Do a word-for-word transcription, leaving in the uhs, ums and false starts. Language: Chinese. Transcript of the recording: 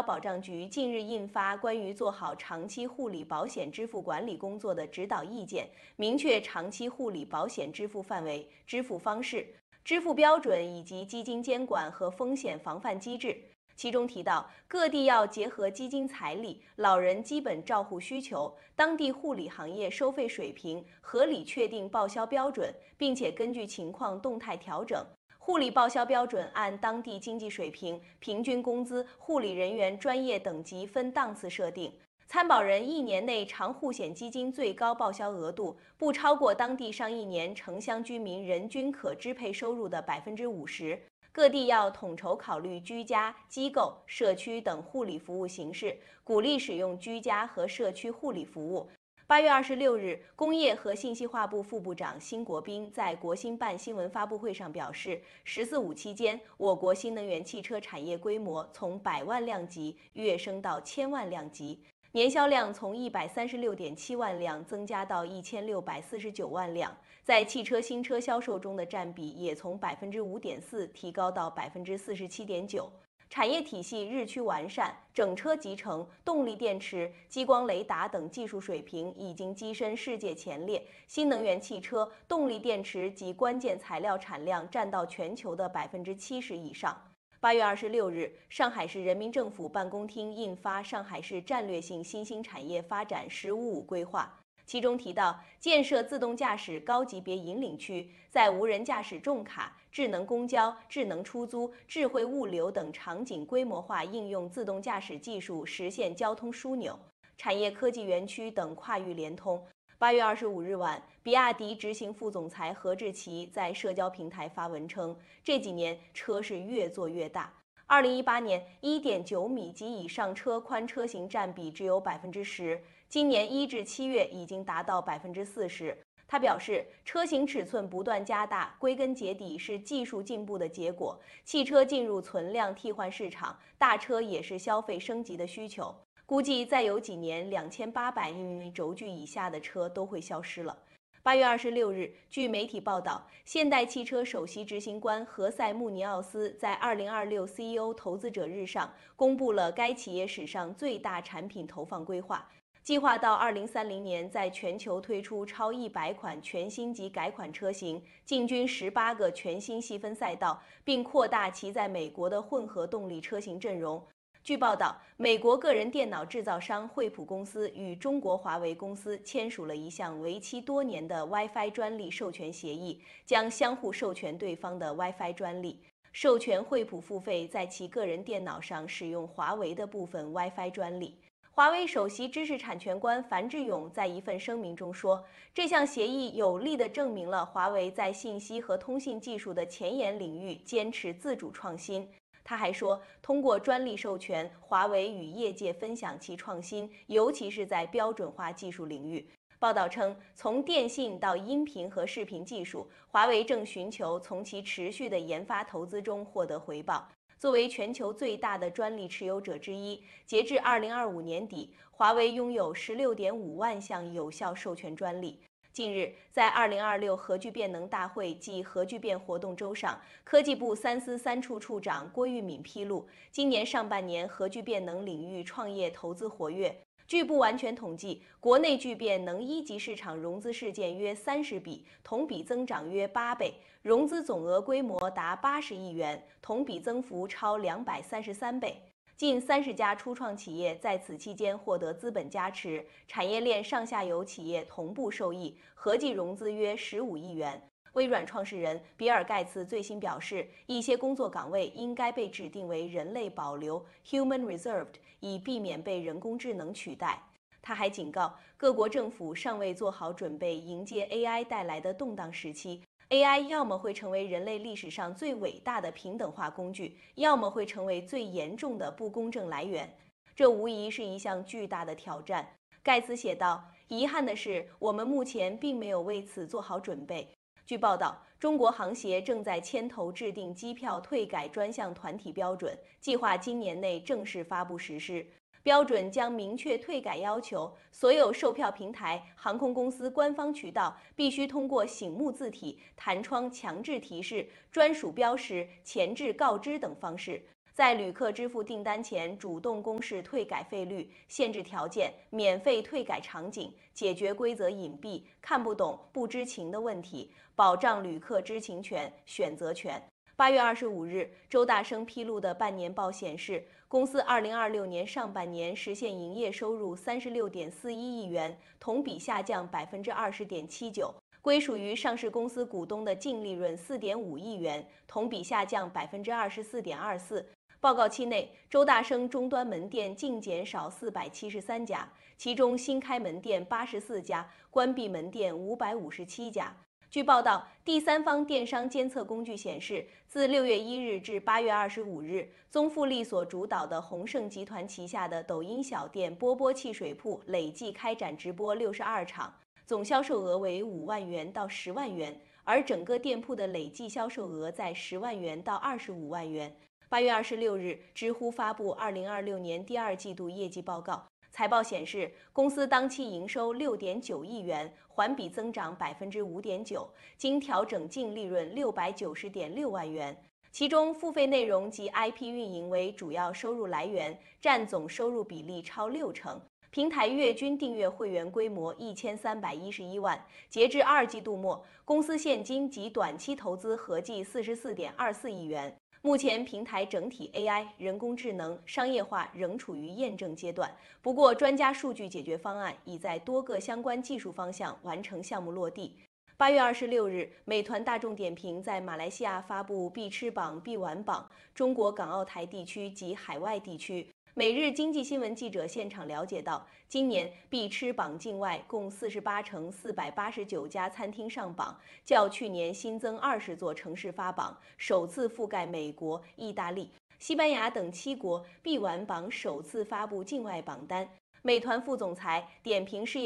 保障局近日印发关于做好长期护理保险支付管理工作的指导意见，明确长期护理保险支付范围、支付方式、支付标准以及基金监管和风险防范机制。其中提到，各地要结合基金财力、老人基本照护需求、当地护理行业收费水平，合理确定报销标准，并且根据情况动态调整。护理报销标准按当地经济水平、平均工资、护理人员专业等级分档次设定。参保人一年内长护险基金最高报销额度不超过当地上一年城乡居民人均可支配收入的百分之五十。各地要统筹考虑居家、机构、社区等护理服务形式，鼓励使用居家和社区护理服务。八月二十六日，工业和信息化部副部长辛国斌在国新办新闻发布会上表示，“十四五”期间，我国新能源汽车产业规模从百万辆级跃升到千万辆级，年销量从一百三十六点七万辆增加到一千六百四十九万辆，在汽车新车销售中的占比也从百分之五点四提高到百分之四十七点九。产业体系日趋完善，整车集成、动力电池、激光雷达等技术水平已经跻身世界前列。新能源汽车、动力电池及关键材料产量占到全球的百分之七十以上。八月二十六日，上海市人民政府办公厅印发《上海市战略性新兴产业发展“十五五”规划》。其中提到，建设自动驾驶高级别引领区，在无人驾驶重卡、智能公交、智能出租、智慧物流等场景规模化应用自动驾驶技术，实现交通枢纽、产业科技园区等跨域联通。八月二十五日晚，比亚迪执行副总裁何志奇在社交平台发文称，这几年车是越做越大。二零一八年 一点九米及以上车宽车型占比只有百分之十，今年一至七月已经达到百分之四十。他表示，车型尺寸不断加大，归根结底是技术进步的结果。汽车进入存量替换市场，大车也是消费升级的需求。估计再有几年，两千八百米轴距以下的车都会消失了。八月二十六日，据媒体报道，现代汽车首席执行官何塞·穆尼奥斯在二零二六 C E O 投资者日上公布了该企业史上最大产品投放规划，计划到二零三零年在全球推出超一百款全新及改款车型，进军十八个全新细分赛道，并扩大其在美国的混合动力车型阵容。据报道，美国个人电脑制造商惠普公司与中国华为公司签署了一项为期多年的 WiFi 专利授权协议，将相互授权对方的 WiFi 专利，授权惠普付费在其个人电脑上使用华为的部分 WiFi 专利。华为首席知识产权官樊志勇在一份声明中说，这项协议有力地证明了华为在信息和通信技术的前沿领域坚持自主创新。他还说，通过专利授权，华为与业界分享其创新，尤其是在标准化技术领域。报道称，从电信到音频和视频技术，华为正寻求从其持续的研发投资中获得回报。作为全球最大的专利持有者之一，截至二零二五年底，华为拥有 十六点五万项有效授权专利。近日，在二零二六核聚变能大会暨核聚变活动周上，科技部三司三处处长郭玉敏披露，今年上半年核聚变能领域创业投资活跃。据不完全统计，国内聚变能一级市场融资事件约三十笔，同比增长约八倍，融资总额规模达八十亿元，同比增幅超两百三十三倍。近三十家初创企业在此期间获得资本加持，产业链上下游企业同步受益，合计融资约十五亿元。微软创始人比尔·盖茨最新表示，一些工作岗位应该被指定为人类保留 （human reserved）， 以避免被人工智能取代。他还警告，各国政府尚未做好准备迎接 A I 带来的动荡时期。A I 要么会成为人类历史上最伟大的平等化工具，要么会成为最严重的不公正来源。这无疑是一项巨大的挑战。盖茨写道：“遗憾的是，我们目前并没有为此做好准备。”据报道，中国航协正在牵头制定机票退改专项团体标准，计划今年内正式发布实施。标准将明确退改要求，所有售票平台、航空公司官方渠道必须通过醒目字体、弹窗强制提示、专属标识、前置告知等方式， 在旅客支付订单前主动公示退改费率、限制条件、免费退改场景，解决规则隐蔽、看不懂、不知情的问题，保障旅客知情权、选择权。八月二十五日，周大生披露的半年报显示，公司二零二六年上半年实现营业收入三十六点四一亿元，同比下降百分之二十点七九。归属于上市公司股东的净利润四点五亿元，同比下降百分之二十四点二四。报告期内，周大生终端门店净减少四百七十三家，其中新开门店八十四家，关闭门店五百五十七家。据报道，第三方电商监测工具显示，自六月一日至八月二十五日，宗馥莉所主导的鸿盛集团旗下的抖音小店波波汽水铺累计开展直播六十二场，总销售额为五万元到十万元，而整个店铺的累计销售额在十万元到二十五万元。八月二十六日，知乎发布二零二六年第二季度业绩报告。财报显示，公司当期营收六点九亿元，环比增长百分之五点九，经调整净利润六百九十点六万元。其中，付费内容及 I P 运营为主要收入来源，占总收入比例超六成。平台月均订阅会员规模一千三百一十一万。截至二季度末，公司现金及短期投资合计四十四点二四亿元。目前，平台整体 A I 人工智能商业化仍处于验证阶段。不过，专家数据解决方案已在多个相关技术方向完成项目落地。八月二十六日，美团大众点评在马来西亚发布必吃榜、必玩榜，中国港澳台地区及海外地区。每日经济新闻记者现场了解到，今年必吃榜境外共四十八城四百八十九家餐厅上榜，较去年新增二十座城市发榜，首次覆盖美国、意大利、西班牙等七国。必玩榜首次发布境外榜单。美团副总裁、点评事业